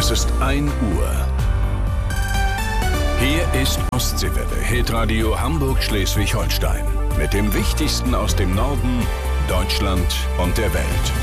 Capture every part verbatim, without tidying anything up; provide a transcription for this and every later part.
Es ist ein Uhr. Hier ist Ostseewelle, Hitradio Hamburg-Schleswig-Holstein. Mit dem Wichtigsten aus dem Norden, Deutschland und der Welt.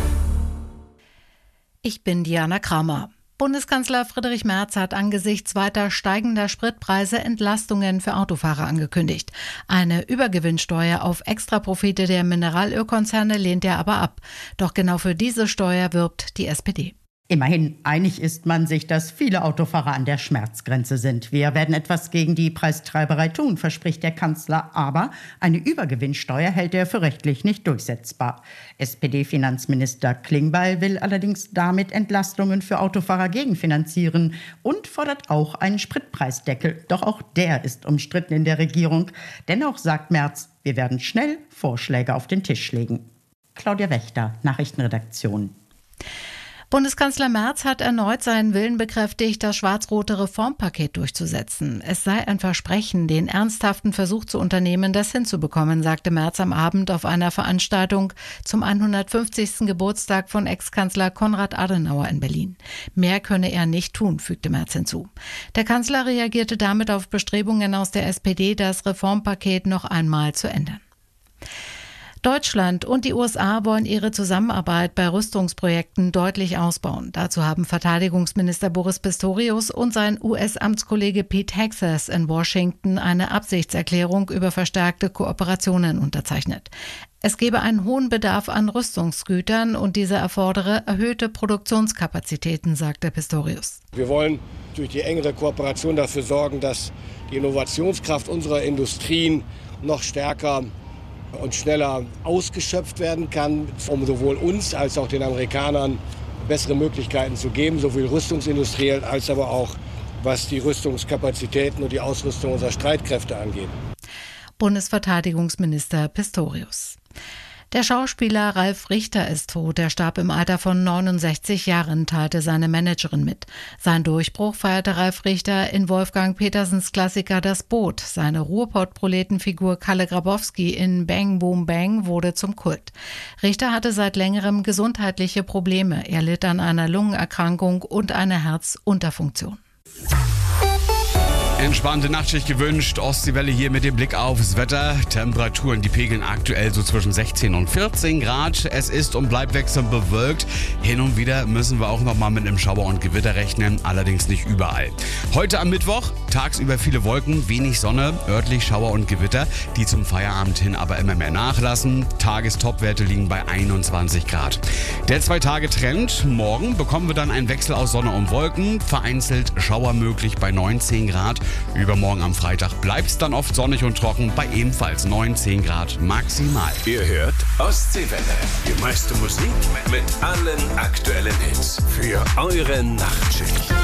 Ich bin Diana Kramer. Bundeskanzler Friedrich Merz hat angesichts weiter steigender Spritpreise Entlastungen für Autofahrer angekündigt. Eine Übergewinnsteuer auf Extraprofite der Mineralölkonzerne lehnt er aber ab. Doch genau für diese Steuer wirbt die S P D. Immerhin einig ist man sich, dass viele Autofahrer an der Schmerzgrenze sind. Wir werden etwas gegen die Preistreiberei tun, verspricht der Kanzler. Aber eine Übergewinnsteuer hält er für rechtlich nicht durchsetzbar. S P D-Finanzminister Klingbeil will allerdings damit Entlastungen für Autofahrer gegenfinanzieren und fordert auch einen Spritpreisdeckel. Doch auch der ist umstritten in der Regierung. Dennoch sagt Merz, wir werden schnell Vorschläge auf den Tisch legen. Claudia Wächter, Nachrichtenredaktion. Bundeskanzler Merz hat erneut seinen Willen bekräftigt, das schwarz-rote Reformpaket durchzusetzen. Es sei ein Versprechen, den ernsthaften Versuch zu unternehmen, das hinzubekommen, sagte Merz am Abend auf einer Veranstaltung zum hundertfünfzigsten Geburtstag von Ex-Kanzler Konrad Adenauer in Berlin. Mehr könne er nicht tun, fügte Merz hinzu. Der Kanzler reagierte damit auf Bestrebungen aus der S P D, das Reformpaket noch einmal zu ändern. Deutschland und die U S A wollen ihre Zusammenarbeit bei Rüstungsprojekten deutlich ausbauen. Dazu haben Verteidigungsminister Boris Pistorius und sein U S-Amtskollege Pete Hegseth in Washington eine Absichtserklärung über verstärkte Kooperationen unterzeichnet. Es gebe einen hohen Bedarf an Rüstungsgütern und dieser erfordere erhöhte Produktionskapazitäten, sagte Pistorius. Wir wollen durch die engere Kooperation dafür sorgen, dass die Innovationskraft unserer Industrien noch stärker und schneller ausgeschöpft werden kann, um sowohl uns als auch den Amerikanern bessere Möglichkeiten zu geben, sowohl rüstungsindustriell als aber auch was die Rüstungskapazitäten und die Ausrüstung unserer Streitkräfte angeht. Bundesverteidigungsminister Pistorius. Der Schauspieler Ralf Richter ist tot. Er starb im Alter von neunundsechzig Jahren, teilte seine Managerin mit. Sein Durchbruch feierte Ralf Richter in Wolfgang Petersens Klassiker Das Boot. Seine Ruhrpott-Proletenfigur Kalle Grabowski in Bang Boom Bang wurde zum Kult. Richter hatte seit längerem gesundheitliche Probleme. Er litt an einer Lungenerkrankung und einer Herzunterfunktion. Entspannte Nachtschicht gewünscht. Ostseewelle hier mit dem Blick aufs Wetter. Temperaturen, die pegeln aktuell so zwischen sechzehn und vierzehn Grad. Es ist und bleibt wechselnd bewölkt. Hin und wieder müssen wir auch noch mal mit einem Schauer und Gewitter rechnen, allerdings nicht überall. Heute am Mittwoch, tagsüber viele Wolken, wenig Sonne, örtlich Schauer und Gewitter, die zum Feierabend hin aber immer mehr nachlassen. Tagestopwerte liegen bei einundzwanzig Grad. Der Zwei-Tage-Trend. Morgen bekommen wir dann einen Wechsel aus Sonne und Wolken. Vereinzelt Schauer möglich bei neunzehn Grad. Übermorgen am Freitag bleibt es dann oft sonnig und trocken bei ebenfalls neunzehn Grad maximal. Ihr hört Ostseewelle. Die meiste Musik mit allen aktuellen Hits für eure Nachtschicht.